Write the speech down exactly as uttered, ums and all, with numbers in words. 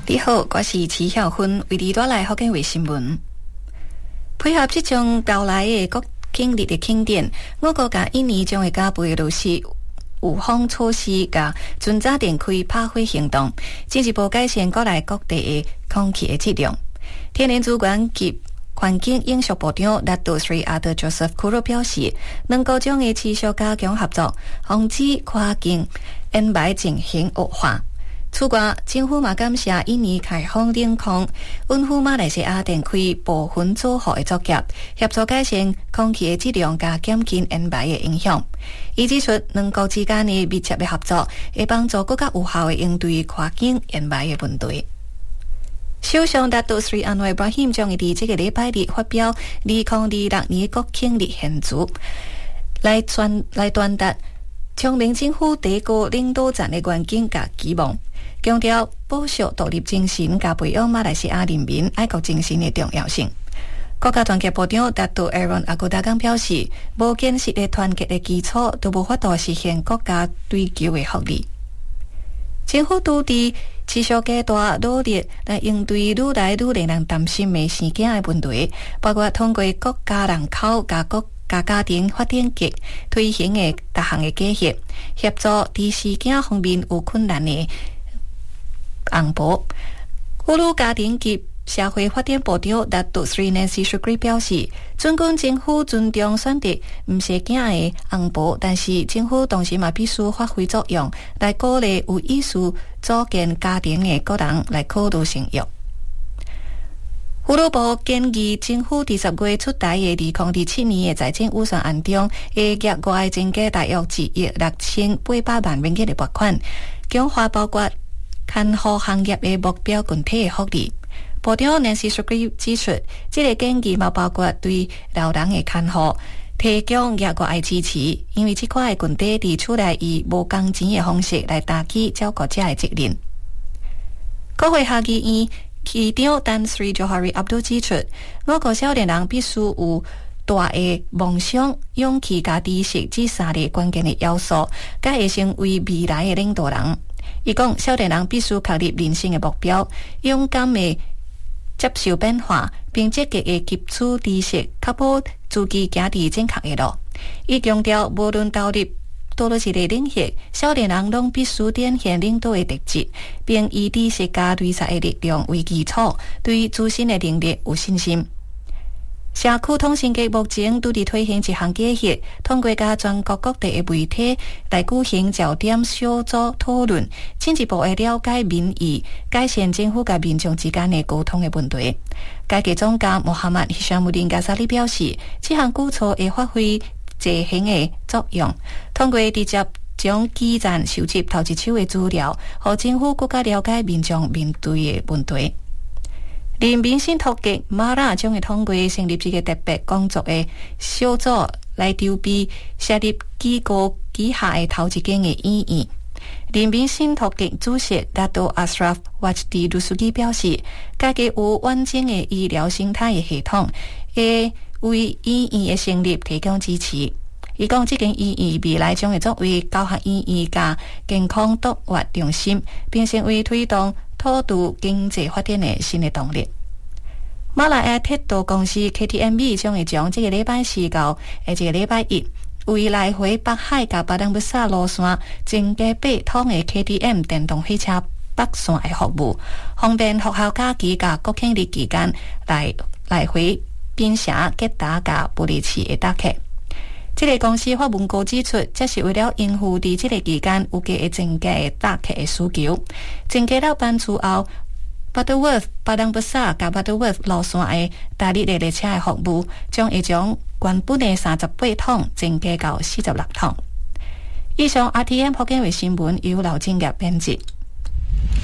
你好，我是齐晓芬，为你带来福建卫新闻。配合即种调来的国庆日的庆典，我国甲印尼将会加倍落实有风措施，甲准早电开拍火行动，进一步改善国内各地的空气的质量。天然资源及环境永续部长拿督Sri Arthur Joseph Kuro表示，两国将会持续加强合作，防止跨境烟霾进行恶化。此外，政府嘛感谢印尼开放领空，允许马来西亚电开部分组合的作业，协助改善空气的质量，加减轻烟霾的影响。伊指出，两国之间的密切的合作，会帮助更加有效的应对跨境烟霾的问题。首相拿督Sri Anwar Ibrahim将会伫这个礼拜日发表二零二六年国庆日献词，来传来传达强明政府第一个领导战的愿景甲期望，强调保持独立精神甲培养马来西亚人民爱国精神的重要性。国家团结部长拿督 Aaron Agodagang 表示，无坚实的团结的基础，都无法度实现国家追求的福利。政府拄伫持续加大努力来应对愈来愈令人担心的生囝的问题，包括通过国家人口甲国家家庭发展局推行的各项的计划，协助伫生囝方面有困难的翁婆。妇女家庭及社会发展部长拿督Sri Nancy Shukri 表示，尽管政府尊重选择唔生囝的翁婆，但是政府同时嘛必须发挥作用，来鼓励有意思组建家庭的个人来考虑生育。妇女部建议政府伫十月出台的二零二七年的财政预算案中，会额外增加大约一亿六千八百万元的拨款，强化包括看护行业的目标群体的福利。部长 Nancy Shukri 指出，这个建议嘛包括对老人的看护提供额外的支持，因为这块的群体伫厝内以无工钱的方式来担起照顾者的责任。国会下议院议长Tan Sri Johari Abdul 指出，我国少年人必须有大的梦想、勇气加知识这三个关键的要素，才会成为未来的领导人。伊讲，少年人必须确立人生的目标，勇敢的接受变化，并积极的吸取知识，确保自己行伫正确的路。伊强调，无论投入多少一个领域，少年人拢必须展现领导的特质，并以知识加对策的力量为基础，对自身的能力有信心。社区通信局目前拄伫推行一项计划，通过甲全国各地的媒体来举行焦点小组讨论，进一步的了解民意，改善政府甲民众之间的沟通的问题。该局总监穆罕默希沙穆丁加萨里表示，这项举措会发挥济行的作用，通过直接将基站收集头一手的资料，让政府更加了解民众面对的问题。人民信托局马拉将会通过成立这个特别工作的小组来筹备设立机构旗下的头一间的医院。人民信托局主席拿督 Ashraf Wajdi Dusuki 表示，该局有完整的医疗生态的系统，会为医院的成立提供支持。伊讲，这间医院未来将会作为教学医院加健康督活中心，并成为推动土地经济发展的新的动力。马来亚铁道公司 K T M B 将会将这个礼拜四到下这个礼拜一，为来回北海甲巴登布萨路线增加八通的 K T M 电动汽车北线的服务，方便学校假期甲国庆日期间来来回槟城、吉打甲布里奇的搭客。这个公司发文告指出，这是为了应付伫这个期间有加增加的搭客的需求，增加了班次后Butterworth、巴登布萨甲 Butterworth 路线的大力的列车的服务，将会将原本的三十八趟增加到四十六趟。以上 R T M 福建卫新闻由刘正业编辑。